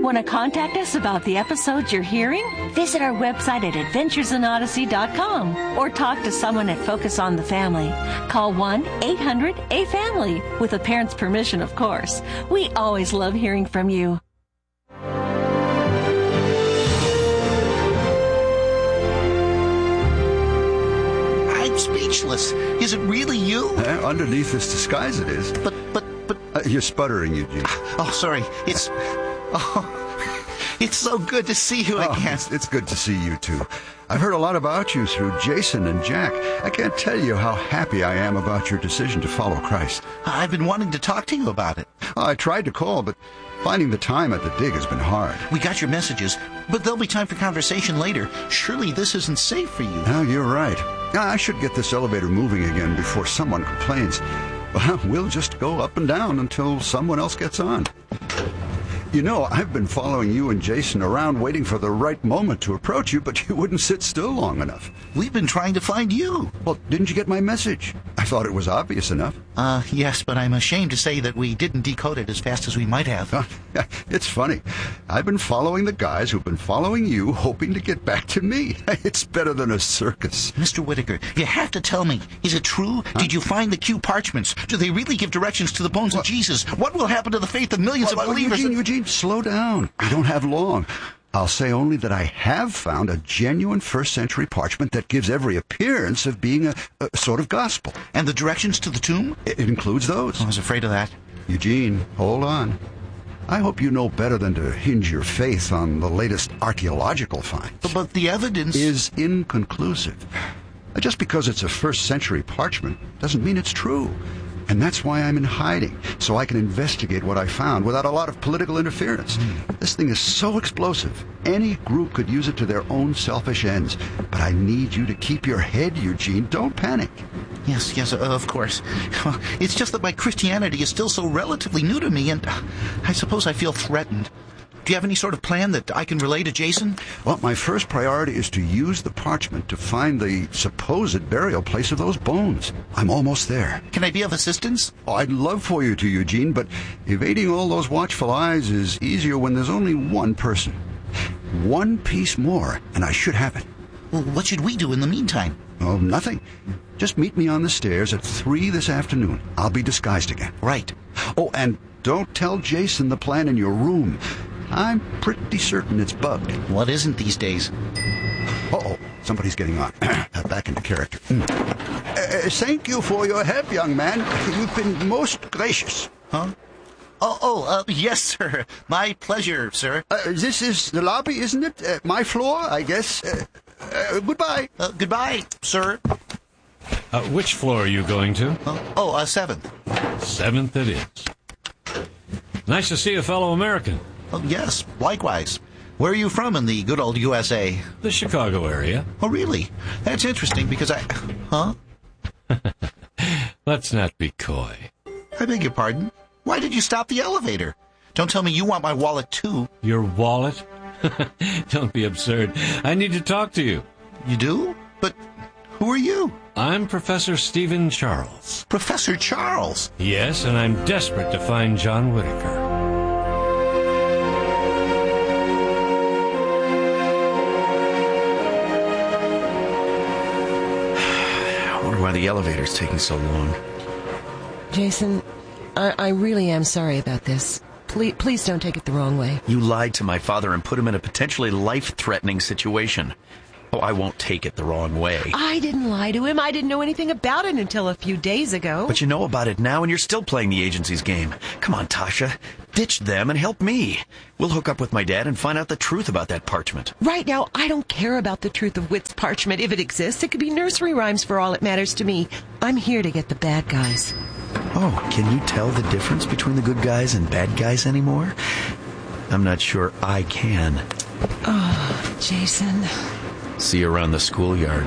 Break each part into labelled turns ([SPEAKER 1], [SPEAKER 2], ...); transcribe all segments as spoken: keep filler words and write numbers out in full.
[SPEAKER 1] Want to contact us about the episodes you're hearing? Visit our website at adventures in odyssey dot com or talk to someone at Focus on the Family. Call one eight hundred A family with a parent's permission, of course. We always love hearing from you.
[SPEAKER 2] I'm speechless. Is it really you?
[SPEAKER 3] Uh, underneath this disguise it is.
[SPEAKER 2] But, but, but...
[SPEAKER 3] Uh, you're sputtering, Eugene.
[SPEAKER 2] Oh, sorry. It's... Oh, it's so good to see you
[SPEAKER 3] oh,
[SPEAKER 2] again.
[SPEAKER 3] It's, it's good to see you, too. I've heard a lot about you through Jason and Jack. I can't tell you how happy I am about your decision to follow Christ.
[SPEAKER 2] I've been wanting to talk to you about it.
[SPEAKER 3] Oh, I tried to call, but finding the time at the dig has been hard.
[SPEAKER 2] We got your messages, but there'll be time for conversation later. Surely this isn't safe for you.
[SPEAKER 3] No, you're right. I should get this elevator moving again before someone complains. Well, we'll just go up and down until someone else gets on. You know, I've been following you and Jason around waiting for the right moment to approach you, but you wouldn't sit still long enough.
[SPEAKER 2] We've been trying to find you.
[SPEAKER 3] Well, didn't you get my message? I thought it was obvious enough.
[SPEAKER 2] Uh, yes, but I'm ashamed to say that we didn't decode it as fast as we might have.
[SPEAKER 3] Uh, it's funny. I've been following the guys who've been following you, hoping to get back to me. It's better than a circus.
[SPEAKER 2] Mister Whitaker, you have to tell me, is it true? Huh? Did you find the Q parchments? Do they really give directions to the bones what? of Jesus? What will happen to the faith of millions
[SPEAKER 3] well,
[SPEAKER 2] of believers?
[SPEAKER 3] Eugene, Eugene, slow down. We don't have long. I'll say only that I have found a genuine first century parchment that gives every appearance of being a, a sort of gospel.
[SPEAKER 2] And the directions to the tomb?
[SPEAKER 3] It, it includes those.
[SPEAKER 2] I was afraid of that.
[SPEAKER 3] Eugene, hold on. I hope you know better than to hinge your faith on the latest archaeological finds.
[SPEAKER 2] But, but the evidence
[SPEAKER 3] is inconclusive. Just because it's a first century parchment doesn't mean it's true. And that's why I'm in hiding, so I can investigate what I found without a lot of political interference. Mm. This thing is so explosive. Any group could use it to their own selfish ends. But I need you to keep your head, Eugene. Don't panic.
[SPEAKER 2] Yes, yes, uh, of course. It's just that my Christianity is still so relatively new to me, and uh, I suppose I feel threatened. Do you have any sort of plan that I can relay to Jason?
[SPEAKER 3] Well, my first priority is to use the parchment to find the supposed burial place of those bones. I'm almost there.
[SPEAKER 2] Can I be of assistance?
[SPEAKER 3] Oh, I'd love for you to, Eugene, but evading all those watchful eyes is easier when there's only one person. One piece more, and I should have it.
[SPEAKER 2] Well, what should we do in the meantime?
[SPEAKER 3] Oh, nothing. Just meet me on the stairs at three this afternoon. I'll be disguised again.
[SPEAKER 2] Right.
[SPEAKER 3] Oh, and don't tell Jason the plan in your room. I'm pretty certain it's bugged.
[SPEAKER 2] What isn't these days?
[SPEAKER 3] Uh-oh, somebody's getting on. Back into character. Mm. Uh, thank you for your help, young man. You've been most gracious.
[SPEAKER 2] Huh? Oh, oh, uh, yes, sir. My pleasure, sir.
[SPEAKER 3] Uh, this is the lobby, isn't it? Uh, my floor, I guess. Uh, uh, goodbye.
[SPEAKER 2] Uh, goodbye, sir.
[SPEAKER 4] Uh, which floor are you going to?
[SPEAKER 2] Uh, oh, uh, seventh.
[SPEAKER 4] Seventh it is. Nice to see a fellow American.
[SPEAKER 2] Oh, yes, likewise. Where are you from in the good old U S A?
[SPEAKER 4] The Chicago area.
[SPEAKER 2] Oh, really? That's interesting because I... Huh?
[SPEAKER 4] Let's not be coy.
[SPEAKER 2] I beg your pardon? Why did you stop the elevator? Don't tell me you want my wallet, too.
[SPEAKER 4] Your wallet? Don't be absurd. I need to talk to you.
[SPEAKER 2] You do? But who are you?
[SPEAKER 4] I'm Professor Stephen Charles.
[SPEAKER 2] Professor Charles?
[SPEAKER 4] Yes, and I'm desperate to find John Whitaker.
[SPEAKER 5] Why the elevator's taking so long.
[SPEAKER 6] Jason, I, I really am sorry about this. Please, please don't take it the wrong way.
[SPEAKER 5] You lied to my father and put him in a potentially life-threatening situation. Oh, I won't take it the wrong way.
[SPEAKER 6] I didn't lie to him. I didn't know anything about it until a few days ago.
[SPEAKER 5] But you know about it now, and you're still playing the agency's game. Come on, Tasha. Ditch them and help me. We'll hook up with my dad and find out the truth about that parchment.
[SPEAKER 6] Right now, I don't care about the truth of Whit's parchment. If it exists, it could be nursery rhymes for all it matters to me. I'm here to get the bad guys.
[SPEAKER 5] Oh, can you tell the difference between the good guys and bad guys anymore? I'm not sure I can.
[SPEAKER 6] Oh, Jason...
[SPEAKER 5] See you around the schoolyard.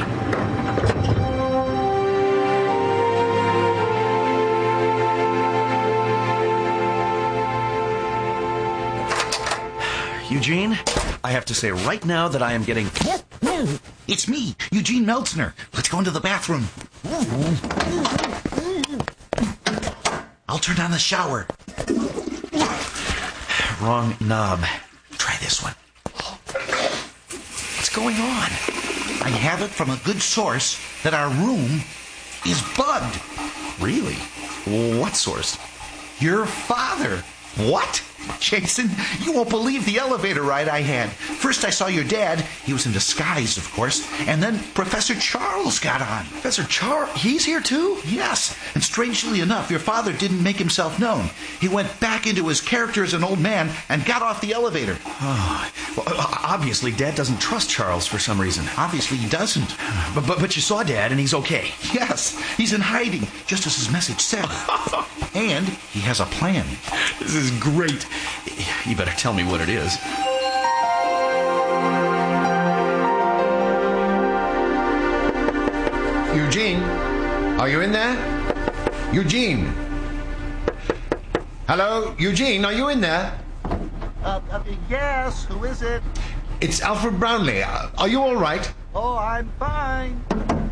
[SPEAKER 5] Eugene, I have to say right now that I am getting...
[SPEAKER 2] It's me, Eugene Meltzner. Let's go into the bathroom. I'll turn on the shower.
[SPEAKER 5] Wrong knob. this one. What's going on?
[SPEAKER 2] I have it from a good source that our room is bugged.
[SPEAKER 5] Really? What source?
[SPEAKER 2] Your father.
[SPEAKER 5] What?
[SPEAKER 2] Jason, you won't believe the elevator ride I had. First I saw your dad. He was in disguise, of course. And then Professor Charles got on.
[SPEAKER 5] Professor Charles? He's here too?
[SPEAKER 2] Yes. And strangely enough, your father didn't make himself known. He went back into his character as an old man and got off the elevator.
[SPEAKER 5] Oh, well, obviously Dad doesn't trust Charles for some reason.
[SPEAKER 2] Obviously he doesn't.
[SPEAKER 5] But, but, but you saw Dad and he's okay.
[SPEAKER 2] Yes. He's in hiding, just as his message said. And he has a plan.
[SPEAKER 5] This is great. You better tell me what it is.
[SPEAKER 7] Eugene, are you in there? Eugene. Hello, Eugene, are you in there?
[SPEAKER 2] Uh, uh, yes, who is it?
[SPEAKER 7] It's Alfred Brownlee. Uh, are you all right?
[SPEAKER 2] Oh, I'm fine.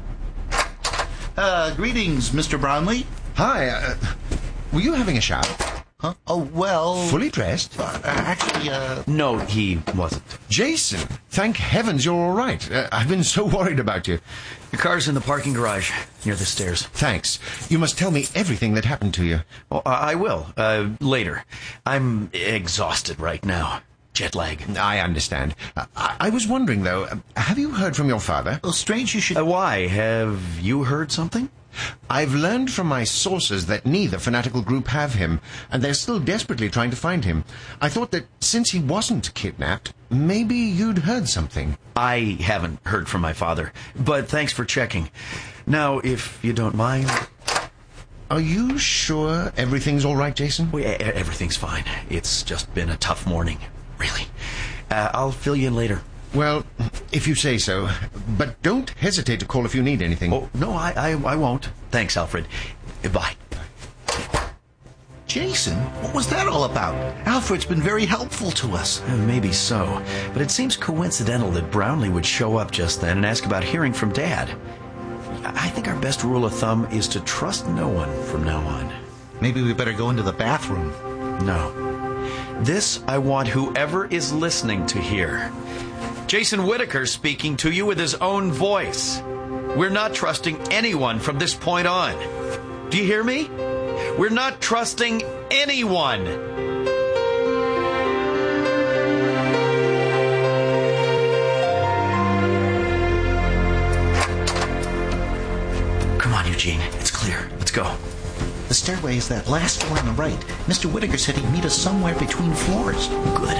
[SPEAKER 2] Uh, greetings, Mister Brownlee.
[SPEAKER 7] Hi, uh, were you having a shower?
[SPEAKER 2] Huh? Oh, well...
[SPEAKER 7] Fully dressed?
[SPEAKER 2] Uh, actually, uh...
[SPEAKER 5] No, he wasn't.
[SPEAKER 7] Jason, thank heavens you're all right. Uh, I've been so worried about you.
[SPEAKER 5] Your car's in the parking garage near the stairs.
[SPEAKER 7] Thanks. You must tell me everything that happened to you.
[SPEAKER 5] Oh, I will, uh, later. I'm exhausted right now. Jet lag.
[SPEAKER 7] I understand. Uh, I, I was wondering, though, uh, have you heard from your father?
[SPEAKER 2] Well, strange you should...
[SPEAKER 5] Uh, why? Have you heard something?
[SPEAKER 7] I've learned from my sources that neither fanatical group have him, and they're still desperately trying to find him. I thought that since he wasn't kidnapped, maybe you'd heard something.
[SPEAKER 5] I haven't heard from my father, but thanks for checking. Now, if you don't mind...
[SPEAKER 7] Are you sure everything's all right, Jason?
[SPEAKER 5] Well, everything's fine. It's just been a tough morning, really. Uh, I'll fill you in later.
[SPEAKER 7] Well, if you say so. But don't hesitate to call if you need anything.
[SPEAKER 5] Oh, no, I, I, I won't. Thanks, Alfred. Bye.
[SPEAKER 2] Jason, what was that all about? Alfred's been very helpful to us.
[SPEAKER 5] Uh, maybe so, but it seems coincidental that Brownlee would show up just then and ask about hearing from Dad. I think our best rule of thumb is to trust no one from now on.
[SPEAKER 2] Maybe we better go into the bathroom.
[SPEAKER 5] No. This I want whoever is listening to hear. Jason Whittaker speaking to you with his own voice. We're not trusting anyone from this point on. Do you hear me? We're not trusting anyone. Come on, Eugene. It's clear. Let's go.
[SPEAKER 2] The stairway is that last door on the right. Mister Whittaker said he'd meet us somewhere between floors.
[SPEAKER 5] Good.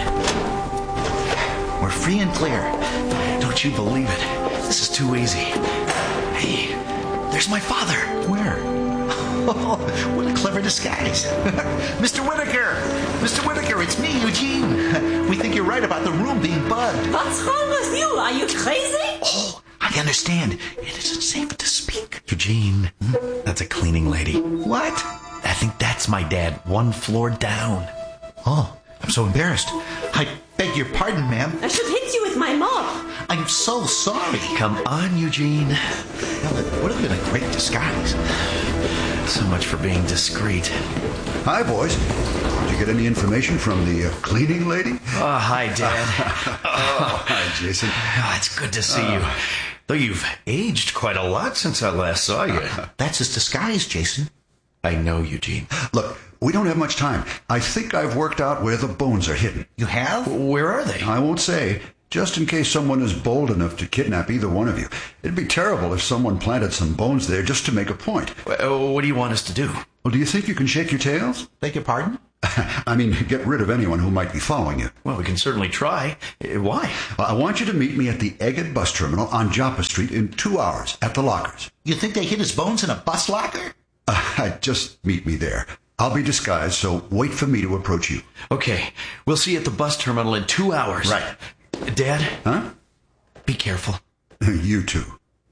[SPEAKER 2] We're free and clear.
[SPEAKER 5] Don't you believe it? This is too easy. Hey, there's my father.
[SPEAKER 2] Where? Oh, what a clever disguise. Mister Whittaker! Mister Whittaker, it's me, Eugene. We think you're right about the room being bugged.
[SPEAKER 8] What's wrong with you? Are you crazy?
[SPEAKER 2] Oh, I understand. It isn't safe to speak.
[SPEAKER 5] Eugene, that's a cleaning lady.
[SPEAKER 2] What?
[SPEAKER 5] I think that's my dad, one floor down.
[SPEAKER 2] Oh, I'm so embarrassed. I beg your pardon, ma'am.
[SPEAKER 8] I should hit you with my mop.
[SPEAKER 2] I'm so sorry.
[SPEAKER 5] Come on, Eugene.
[SPEAKER 2] Well, it would have been a great disguise.
[SPEAKER 5] So much for being discreet.
[SPEAKER 3] Hi, boys. Did you get any information from the uh, cleaning lady?
[SPEAKER 5] Oh, hi, Dad.
[SPEAKER 3] Oh, hi, Jason.
[SPEAKER 5] Oh, it's good to see you. Though you've aged quite a lot since I last saw you.
[SPEAKER 2] That's his disguise, Jason.
[SPEAKER 5] I know, Eugene.
[SPEAKER 3] Look, we don't have much time. I think I've worked out where the bones are hidden.
[SPEAKER 2] You have?
[SPEAKER 5] Where are they?
[SPEAKER 3] I won't say, just in case someone is bold enough to kidnap either one of you. It'd be terrible if someone planted some bones there just to make a point.
[SPEAKER 5] Well, what do you want us to do?
[SPEAKER 3] Well, do you think you can shake your tails?
[SPEAKER 2] Beg your pardon?
[SPEAKER 3] I mean, get rid of anyone who might be following you.
[SPEAKER 5] Well, we can certainly try. Uh, Why?
[SPEAKER 3] Well, I want you to meet me at the Egged Bus Terminal on Joppa Street in two hours at the lockers.
[SPEAKER 2] You think they hid his bones in a bus locker?
[SPEAKER 3] Uh, just meet me there. I'll be disguised, so wait for me to approach you.
[SPEAKER 5] Okay, we'll see you at the bus terminal in two hours.
[SPEAKER 3] Right.
[SPEAKER 5] Dad?
[SPEAKER 3] Huh?
[SPEAKER 5] Be careful.
[SPEAKER 3] You too.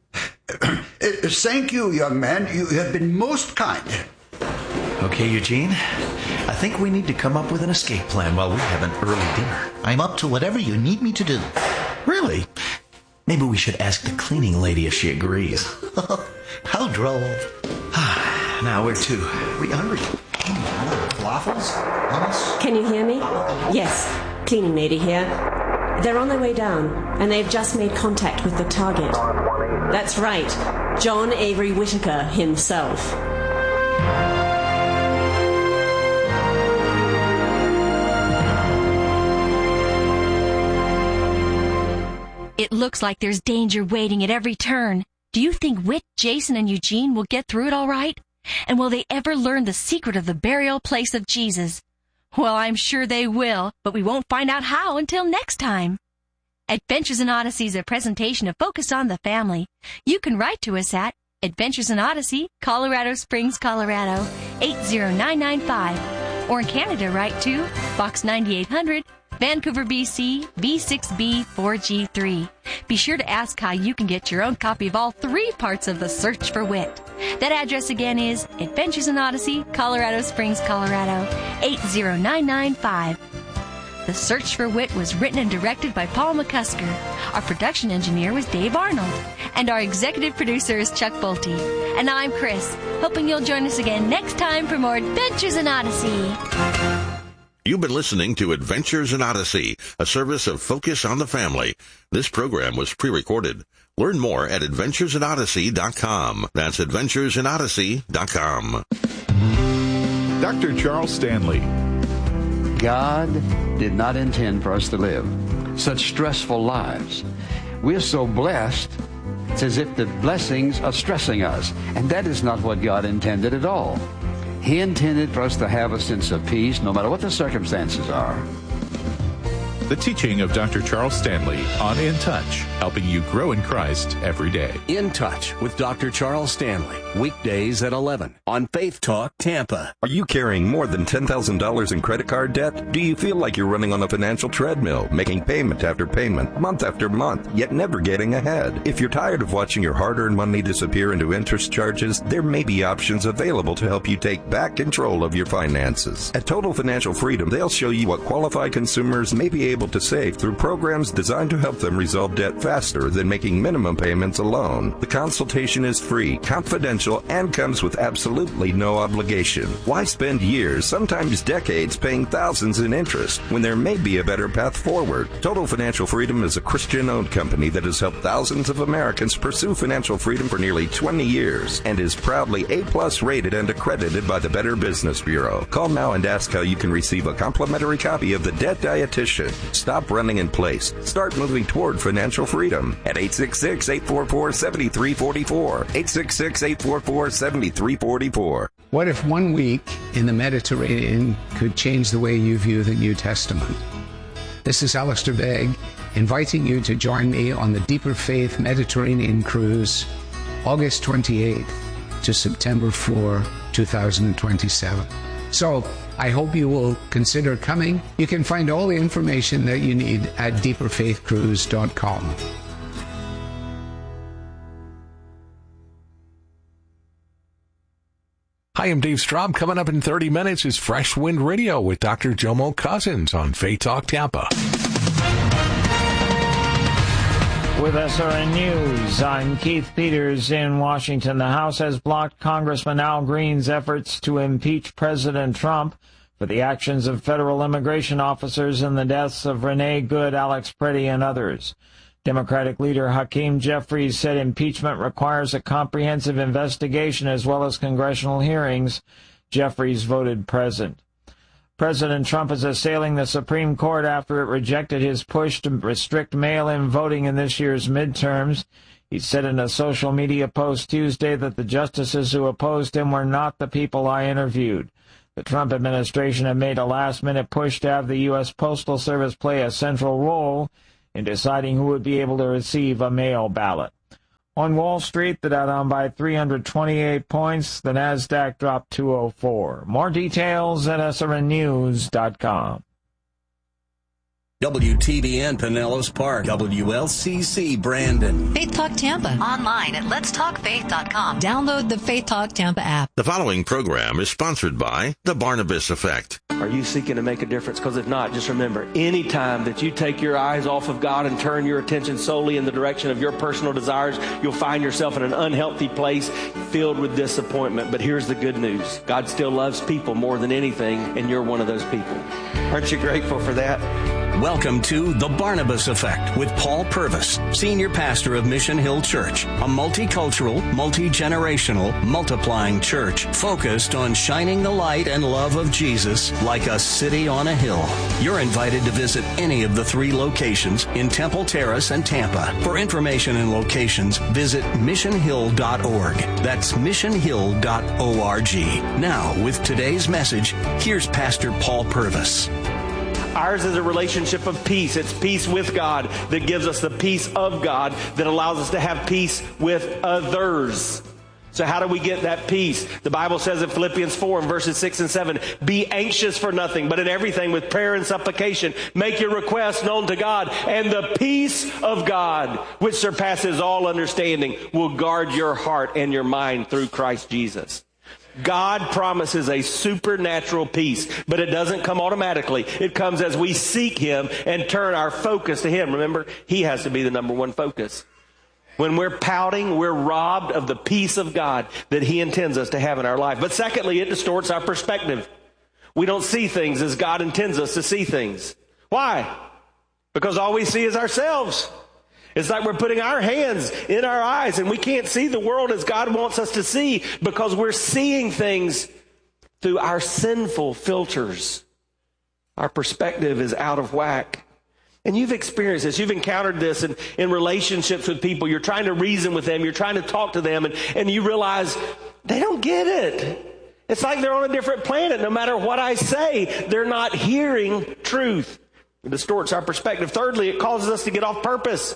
[SPEAKER 3] Thank you, young man. You have been most kind.
[SPEAKER 5] Okay, Eugene. I think we need to come up with an escape plan while we have an early dinner.
[SPEAKER 2] I'm up to whatever you need me to do.
[SPEAKER 5] Really? Maybe we should ask the cleaning lady if she agrees.
[SPEAKER 2] How droll.
[SPEAKER 5] Now, where to? Are we hungry?
[SPEAKER 2] Falafels? Hummus?
[SPEAKER 8] Can you hear me? Yes. Cleaning lady here. They're on their way down, and they've just made contact with the target. That's right, John Avery Whittaker himself.
[SPEAKER 1] It looks like there's danger waiting at every turn. Do you think Whit, Jason, and Eugene will get through it all right? And will they ever learn the secret of the burial place of Jesus? Well, I'm sure they will, but we won't find out how until next time. Adventures in Odyssey is a presentation of Focus on the Family. You can write to us at Adventures in Odyssey, Colorado Springs, Colorado, eight zero nine nine five. Or in Canada, write to Box ninety-eight hundred, Vancouver, B C, B six B four G three. Be sure to ask how you can get your own copy of all three parts of The Search for Whit. That address again is Adventures in Odyssey, Colorado Springs, Colorado, eight zero nine nine five. The Search for Whit was written and directed by Paul McCusker. Our production engineer was Dave Arnold. And our executive producer is Chuck Bolte. And I'm Chris, hoping you'll join us again next time for more Adventures in Odyssey.
[SPEAKER 9] You've been listening to Adventures in Odyssey, a service of Focus on the Family. This program was pre-recorded. Learn more at adventures in odyssey dot com. That's adventures in odyssey dot com.
[SPEAKER 10] Doctor Charles Stanley.
[SPEAKER 11] God did not intend for us to live such stressful lives. We're so blessed, it's as if the blessings are stressing us. And that is not what God intended at all. He intended for us to have a sense of peace no matter what the circumstances are.
[SPEAKER 10] The teaching of Doctor Charles Stanley on In Touch, helping you grow in Christ every day.
[SPEAKER 12] In Touch with Doctor Charles Stanley, weekdays at eleven on Faith Talk Tampa.
[SPEAKER 13] Are you carrying more than ten thousand dollars in credit card debt? Do you feel like you're running on a financial treadmill, making payment after payment, month after month, yet never getting ahead? If you're tired of watching your hard-earned money disappear into interest charges, there may be options available to help you take back control of your finances. At Total Financial Freedom, they'll show you what qualified consumers may be able to save through programs designed to help them resolve debt faster than making minimum payments alone. The consultation is free, confidential, and comes with absolutely no obligation. Why spend years, sometimes decades, paying thousands in interest when there may be a better path forward? Total Financial Freedom is a Christian-owned company that has helped thousands of Americans pursue financial freedom for nearly twenty years and is proudly A-plus rated and accredited by the Better Business Bureau. Call now and ask how you can receive a complimentary copy of The Debt Dietitian. Stop running in place. Start moving toward financial freedom at eight six six, eight four four, seven three four four. eight six six, eight four four, seven three four four.
[SPEAKER 14] What if one week in the Mediterranean could change the way you view the New Testament? This is Alistair Begg, inviting you to join me on the Deeper Faith Mediterranean Cruise, August twenty-eighth to September fourth, two thousand twenty-seven. So, I hope you will consider coming. You can find all the information that you need at deeper faith cruise dot com.
[SPEAKER 10] Hi, I'm Dave Straub. Coming up in thirty minutes is Fresh Wind Radio with Doctor Jomo Cousins on Faith Talk Tampa.
[SPEAKER 15] With S R N News, I'm Keith Peters in Washington. The House has blocked Congressman Al Green's efforts to impeach President Trump for the actions of federal immigration officers in the deaths of Renee Good, Alex Preddy, and others. Democratic leader Hakeem Jeffries said impeachment requires a comprehensive investigation as well as congressional hearings. Jeffries voted present. President Trump is assailing the Supreme Court after it rejected his push to restrict mail-in voting in this year's midterms. He said in a social media post Tuesday that the justices who opposed him were not the people I interviewed. The Trump administration had made a last-minute push to have the U S Postal Service play a central role in deciding who would be able to receive a mail ballot. On Wall Street, the Dow down by three hundred twenty-eight points. The Nasdaq dropped two oh four. More details at S R N news dot com.
[SPEAKER 12] W T B N Pinellas Park, W L C C Brandon.
[SPEAKER 16] Faith Talk Tampa. Online at lets talk faith dot com. Download the Faith Talk Tampa app.
[SPEAKER 9] The following program is sponsored by The Barnabas Effect.
[SPEAKER 17] Are you seeking to make a difference? Because if not, just remember, any time that you take your eyes off of God and turn your attention solely in the direction of your personal desires, you'll find yourself in an unhealthy place filled with disappointment. But here's the good news. God still loves people more than anything, and you're one of those people. Aren't you grateful for that?
[SPEAKER 12] Welcome to The Barnabas Effect with Paul Purvis, Senior Pastor of Mission Hill Church, a multicultural, multi-generational, multiplying church focused on shining the light and love of Jesus like a city on a hill. You're invited to visit any of the three locations in Temple Terrace and Tampa. For information and locations, visit mission hill dot org. That's mission hill dot org. Now, with today's message, here's Pastor Paul Purvis.
[SPEAKER 17] Ours is a relationship of peace. It's peace with God that gives us the peace of God that allows us to have peace with others. So how do we get that peace? The Bible says in Philippians four and verses six and seven, be anxious for nothing, but in everything with prayer and supplication, make your requests known to God, and the peace of God, which surpasses all understanding, will guard your heart and your mind through Christ Jesus. God promises a supernatural peace, but it doesn't come automatically. It comes as we seek Him and turn our focus to Him. Remember, He has to be the number one focus. When we're pouting, we're robbed of the peace of God that He intends us to have in our life. But secondly, it distorts our perspective. We don't see things as God intends us to see things. Why? Because all we see is ourselves. It's like we're putting our hands in our eyes and we can't see the world as God wants us to see because we're seeing things through our sinful filters. Our perspective is out of whack. And you've experienced this. You've encountered this in, in relationships with people. You're trying to reason with them. You're trying to talk to them. And, and you realize they don't get it. It's like they're on a different planet. No matter what I say, they're not hearing truth. It distorts our perspective. Thirdly, it causes us to get off purpose.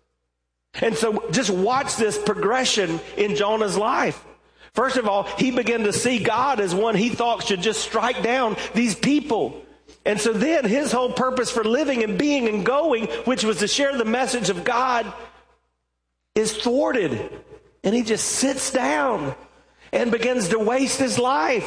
[SPEAKER 17] And so just watch this progression in Jonah's life. First of all, he began to see God as one he thought should just strike down these people. And so then his whole purpose for living and being and going, which was to share the message of God, is thwarted. And he just sits down and begins to waste his life.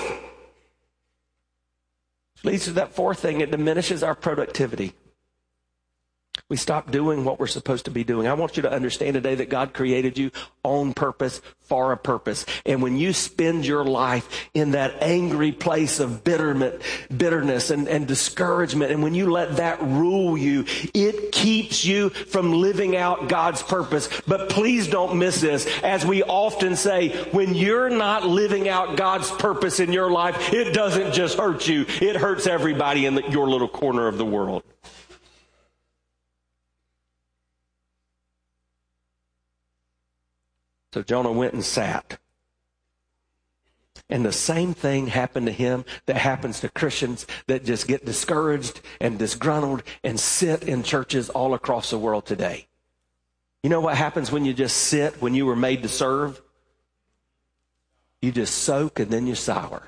[SPEAKER 17] Which leads to that fourth thing. It diminishes our productivity. We stop doing what we're supposed to be doing. I want you to understand today that God created you on purpose, for a purpose. And when you spend your life in that angry place of bitterment, bitterness and, and discouragement, and when you let that rule you, it keeps you from living out God's purpose. But please don't miss this. As we often say, when you're not living out God's purpose in your life, it doesn't just hurt you. It hurts everybody in the, your little corner of the world. So Jonah went and sat. And the same thing happened to him that happens to Christians that just get discouraged and disgruntled and sit in churches all across the world today. You know what happens when you just sit, when you were made to serve? You just soak and then you sour.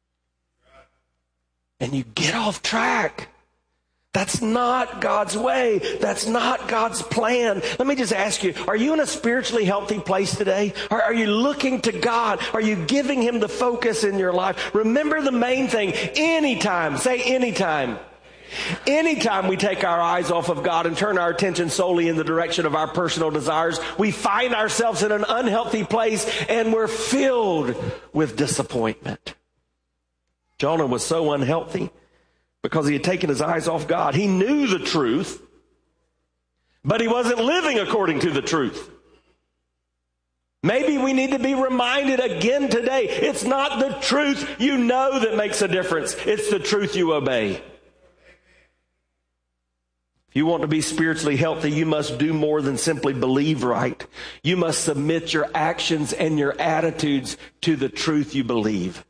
[SPEAKER 17] And you get off track. That's not God's way. That's not God's plan. Let me just ask you, are you in a spiritually healthy place today? Are, are you looking to God? Are you giving Him the focus in your life? Remember the main thing. Anytime, say anytime. Anytime we take our eyes off of God and turn our attention solely in the direction of our personal desires, we find ourselves in an unhealthy place and we're filled with disappointment. Jonah was so unhealthy because he had taken his eyes off God. He knew the truth, but he wasn't living according to the truth. Maybe we need to be reminded again today. It's not the truth you know that makes a difference. It's the truth you obey. If you want to be spiritually healthy, you must do more than simply believe right. You must submit your actions and your attitudes to the truth you believe.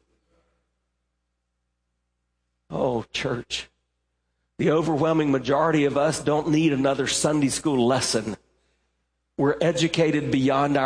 [SPEAKER 17] Oh, church, the overwhelming majority of us don't need another Sunday school lesson. We're educated beyond our